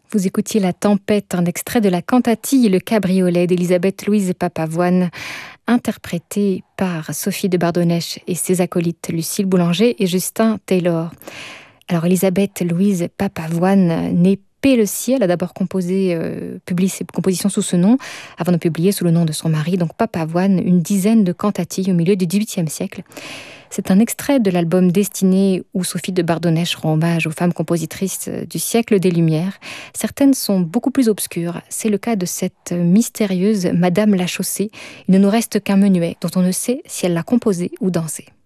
Vous écoutiez La Tempête, un extrait de la cantatille Le Cabriolet d'Élisabeth Louise Papavoine, interprétée par Sophie de Bardonnèche et ses acolytes Lucille Boulanger et Justin Taylor. Alors Élisabeth Louise Papavoine, née Paix le ciel, a d'abord publié ses compositions sous ce nom, avant de publier sous le nom de son mari, donc Papavoine, une dizaine de cantatilles au milieu du XVIIIe siècle. C'est un extrait de l'album Destinée où Sophie de Bardonnèche rend hommage aux femmes compositrices du siècle des Lumières. Certaines sont beaucoup plus obscures. C'est le cas de cette mystérieuse Madame Lachaussée. Il ne nous reste qu'un menuet dont on ne sait si elle l'a composé ou dansé.